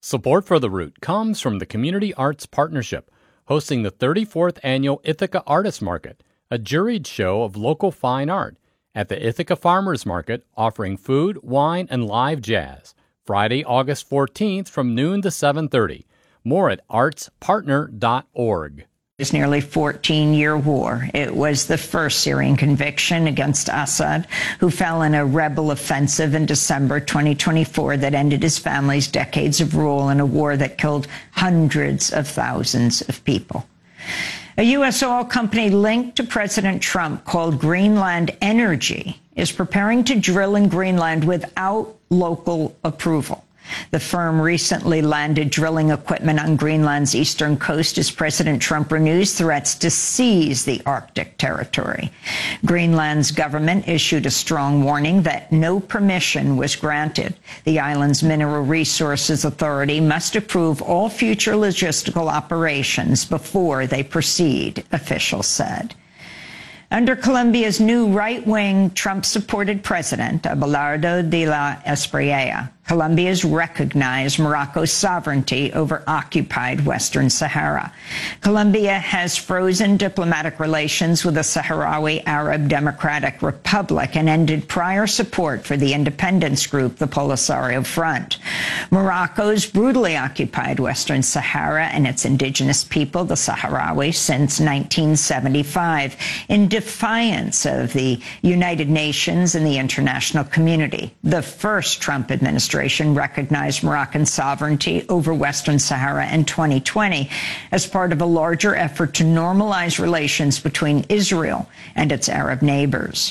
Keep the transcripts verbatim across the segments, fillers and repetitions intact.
Support for The Root comes from the Community Arts Partnership, hosting the thirty-fourth Annual Ithaca Artist Market, a juried show of local fine art, at the Ithaca Farmers Market, offering food, wine, and live jazz, Friday, August fourteenth from noon to seven thirty. More at arts partner dot org. This nearly fourteen-year war. It was the first Syrian conviction against Assad, who fell in a rebel offensive in December twenty twenty-four that ended his family's decades of rule in a war that killed hundreds of thousands of people. A U S oil company linked to President Trump called Greenland Energy is preparing to drill in Greenland without local approval. The firm recently landed drilling equipment on Greenland's eastern coast as President Trump renews threats to seize the Arctic territory. Greenland's government issued a strong warning that no permission was granted. The island's Mineral Resources Authority must approve all future logistical operations before they proceed, officials said. Under Colombia's new right-wing Trump-supported president, Abelardo de la Espriella, Colombia has recognized Morocco's sovereignty over occupied Western Sahara. Colombia has frozen diplomatic relations with the Sahrawi Arab Democratic Republic and ended prior support for the independence group, the Polisario Front. Morocco's brutally occupied Western Sahara and its indigenous people, the Sahrawi, since nineteen seventy-five, in defiance of the United Nations and the international community. The first Trump administration recognized Moroccan sovereignty over Western Sahara in twenty twenty as part of a larger effort to normalize relations between Israel and its Arab neighbors.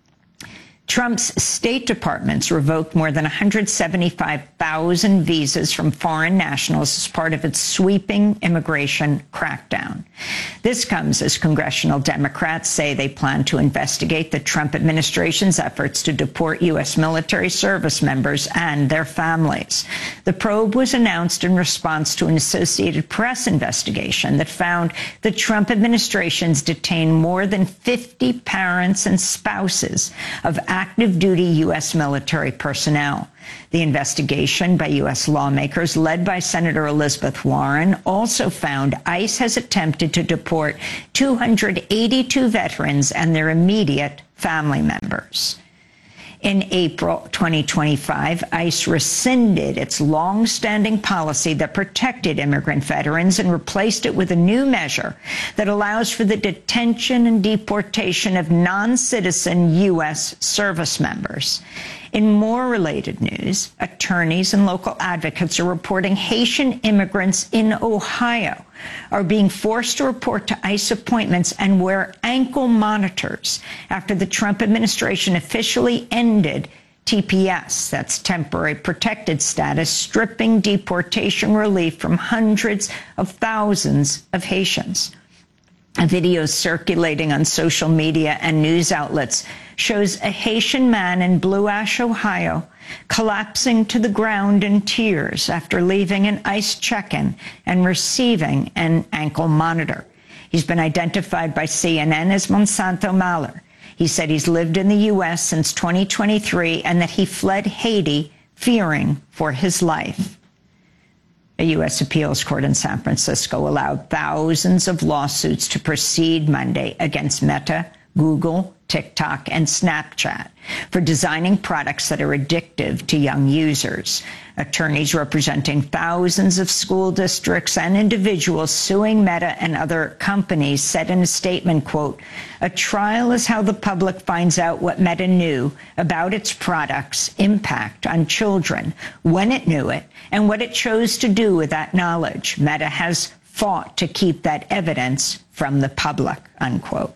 Trump's State Department's revoked more than one hundred seventy-five thousand visas from foreign nationals as part of its sweeping immigration crackdown. This comes as congressional Democrats say they plan to investigate the Trump administration's efforts to deport U S military service members and their families. The probe was announced in response to an Associated Press investigation that found the Trump administration's detained more than fifty parents and spouses of active duty U S military personnel. The investigation by U S lawmakers led by Senator Elizabeth Warren also found ICE has attempted to deport two hundred eighty-two veterans and their immediate family members. In April twenty twenty-five, ICE rescinded its long-standing policy that protected immigrant veterans and replaced it with a new measure that allows for the detention and deportation of non-citizen U S service members. In more related news, attorneys and local advocates are reporting Haitian immigrants in Ohio are being forced to report to ICE appointments and wear ankle monitors after the Trump administration officially ended T P S, that's temporary protected status, stripping deportation relief from hundreds of thousands of Haitians. A video circulating on social media and news outlets shows a Haitian man in Blue Ash, Ohio, collapsing to the ground in tears after leaving an ICE check-in and receiving an ankle monitor. He's been identified by C N N as Monsanto Mahler. He said he's lived in the U S since twenty twenty-three and that he fled Haiti fearing for his life. A U S appeals court in San Francisco allowed thousands of lawsuits to proceed Monday against Meta, Google, TikTok, and Snapchat for designing products that are addictive to young users. Attorneys representing thousands of school districts and individuals suing Meta and other companies said in a statement, quote, "A trial is how the public finds out what Meta knew about its products' impact on children, when it knew it, and what it chose to do with that knowledge. Meta has fought to keep that evidence from the public," unquote.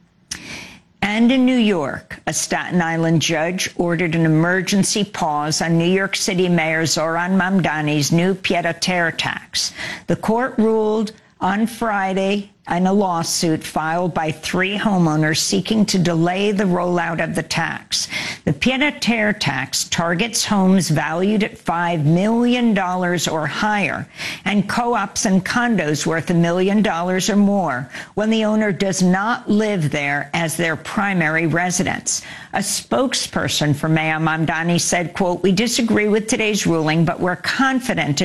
And in New York, a Staten Island judge ordered an emergency pause on New York City Mayor Zohran Mamdani's new pied-à-terre tax. The court ruled on Friday in a lawsuit filed by three homeowners seeking to delay the rollout of the tax. The pied-à-terre tax targets homes valued at five million dollars or higher and co-ops and condos worth a million dollars or more when the owner does not live there as their primary residence. A spokesperson for Mayor Mamdani said, quote, "We disagree with today's ruling, but we're confident